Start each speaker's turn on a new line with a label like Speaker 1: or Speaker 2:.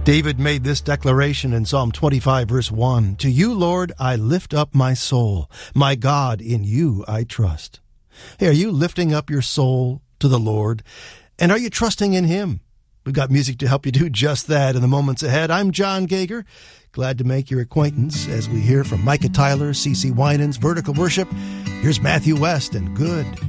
Speaker 1: David made this declaration in Psalm 25, verse 1. To you, Lord, I lift up my soul. My God, in you I trust. Hey, are you lifting up your soul to the Lord? And are you trusting in Him? We've got music to help you do just that in the moments ahead. I'm John Gager. Glad to make your acquaintance as we hear from Micah Tyler, CeCe Winans, Vertical Worship. Here's Matthew West and Good.